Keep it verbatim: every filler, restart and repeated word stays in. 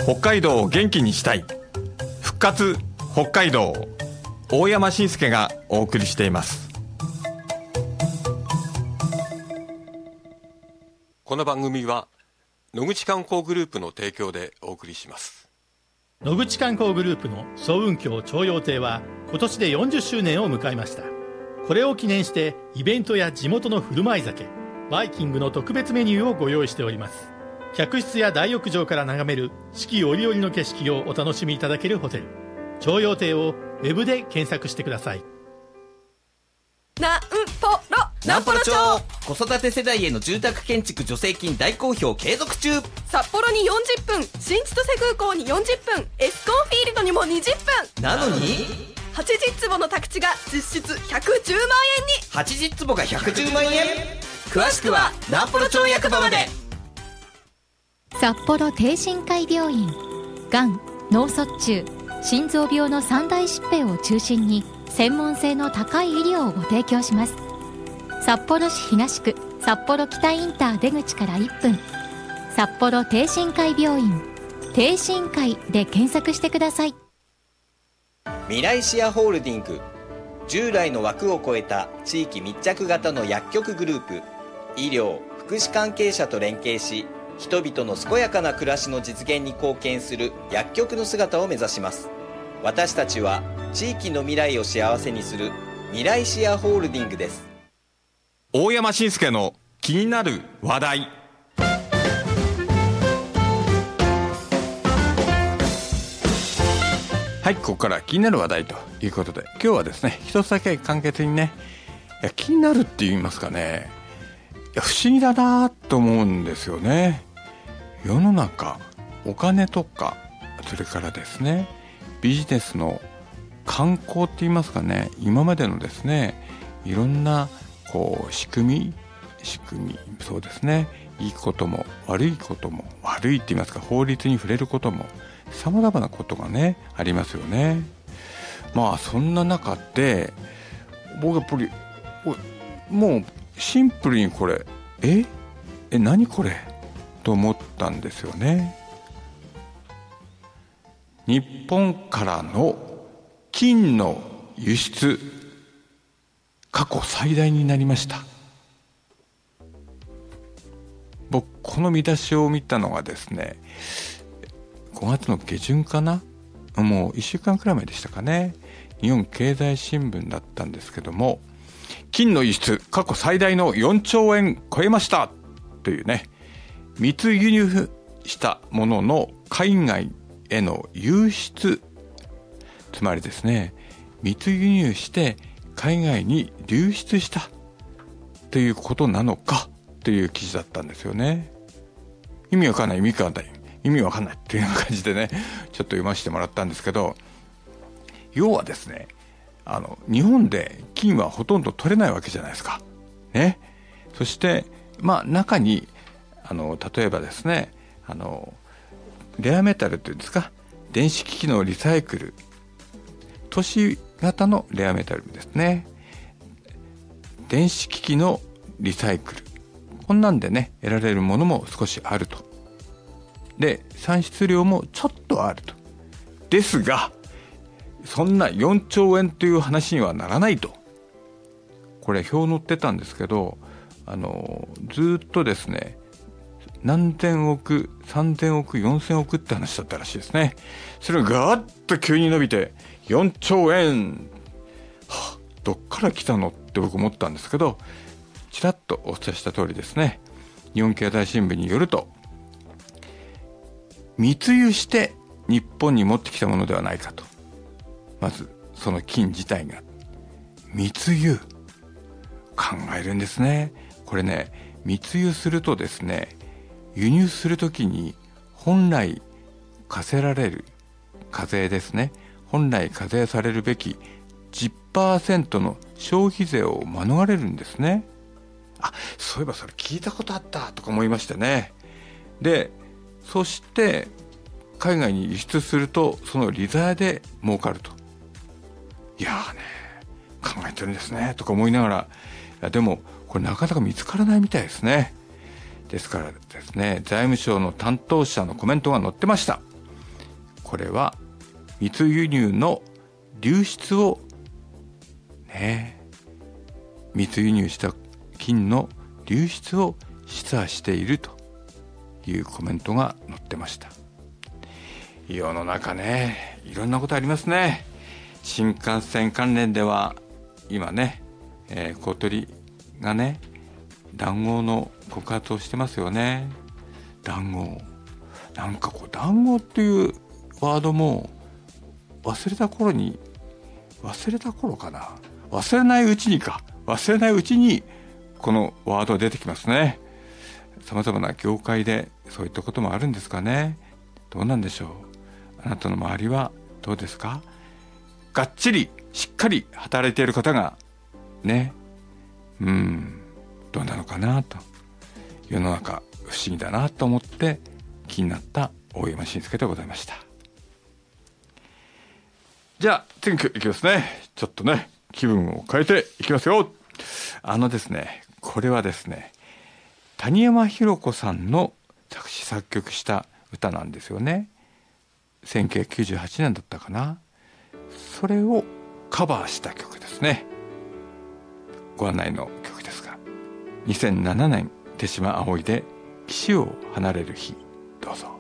北海道を元気にしたい復活北海道、大山伸介がお送りしています。この番組は野口観光グループの提供でお送りします。 野口観光グループの層雲峡徴用亭は今年でよんじゅっしゅうねんを迎えました。これを記念してイベントや地元の振る舞い酒、バイキングの特別メニューをご用意しております。客室や大浴場から眺める四季折々の景色をお楽しみいただけるホテル、徴用亭をウェブで検索してください。 なんぽろなんぽろ町、子育て世代への住宅建築助成金大好評継続中。 札幌によんじゅっぷん、新千歳空港によんじゅっぷん、エスコンフィールドにもにじゅっぷんなのにはちじゅっつぼの宅地が実質ひゃくじゅうまんえんに。 はちじゅっつぼがひゃくじゅうまんえん。詳しくはなんぽろ町役場まで。 札幌帝心会病院、がん、脳卒中、心臓病の三大疾病を中心に専門性の高い医療をご提供します。札幌市東区札幌北インター出口からいっぷん、札幌帝心会病院、帝心会で検索してください。 未来シアホールディング、従来の枠を超えた地域密着型の薬局グループ、医療・福祉関係者と連携し、人々の健やかな暮らしの実現に貢献する薬局の姿を目指します。私たちは地域の未来を幸せにする未来シアホールディングです。 大山伸介の気になる話題。はい、ここから気になる話題ということで、今日はですね、一つだけ簡潔にね、いや気になるって言いますかね、いや不思議だなと思うんですよね。世の中、お金とか、それからですね、ビジネスの観光って言いますかね、今までのですね、いろんなこう仕組み仕組みそうですね、いいことも悪いことも、悪いって言いますか、法律に触れることもさまざまなことがねありますよね。まあそんな中で僕やっぱりもうシンプルにこれええ何これと思ったんですよね。日本からの金の輸出過去最大になりました。僕この見出しを見たのがですね、ごがつの下旬かな、もういっしゅうかんくらい前でしたかね、日本経済新聞だったんですけども、金の輸出過去最大のよんちょうえん超えましたというね、密輸入したものの海外への輸出、つまりですね、密輸入して海外に流出したということなのかという記事だったんですよね。意味わかんない意味わかんない意味わかんないっていう感じでね、ちょっと読ませてもらったんですけど、要はですね、あの日本で金はほとんど取れないわけじゃないですかね。そしてまあ中にあの例えばですね、あのレアメタルっていうんですか、電子機器のリサイクル、都市型のレアメタルですね、電子機器のリサイクル、こんなんでね得られるものも少しあると。で産出量もちょっとあると。ですがそんなよんちょうえんという話にはならないと。これ表載ってたんですけど、あのずっとですね、何千億、さんぜんおく、よんせんおくって話だったらしいですね。それがガーッと急に伸びてよんちょうえん、はあ、どっから来たのって僕思ったんですけど、ちらっとお伝えした通りですね、日本経済新聞によると、密輸して日本に持ってきたものではないかと。まずその金自体が密輸、考えるんですね。これね、密輸するとですね、輸入するときに本来課せられる課税ですね、本来課税されるべき じゅっパーセント の消費税を免れるんですね。あ、そういえばそれ聞いたことあったとか思いましてね。でそして海外に輸出するとその利ざやで儲かると。いやーね、考えてるんですねとか思いながら、いやでもこれなかなか見つからないみたいですね。ですからですね、財務省の担当者のコメントが載ってました。 これは密輸入の流出をね、密輸入した金の流出を示唆しているというコメントが載ってました。世の中ね、いろんなことありますね。新幹線関連では今ね、えー、公取がね談合の告発をしてますよね。談合、なんかこう談合っていうワードも忘れた頃に忘れた頃かな忘れないうちにか忘れないうちにこのワード出てきますね。さまざまな業界でそういったこともあるんですかね。どうなんでしょう。あなたの周りはどうですか。がっちりしっかり働いている方がね、うーんどうなのかなと、世の中不思議だなと思って気になった大山慎介でございました。じゃあ次いきますね。ちょっとね気分を変えていきますよ。あのですねこれはですね谷山ひ子さんの作詞作曲した歌なんですよね。せんきゅうひゃくきゅうじゅうはちねんだったかな。それをカバーした曲ですね。ご案内の曲ですが、にせんななねん手島葵で岸を離れる日、どうぞ。